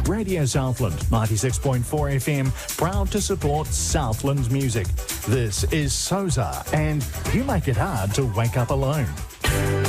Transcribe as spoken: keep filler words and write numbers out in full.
Radio Southland, ninety-six point four F M, proud to support Southland music. This is Sosa, and you make it hard to wake up alone.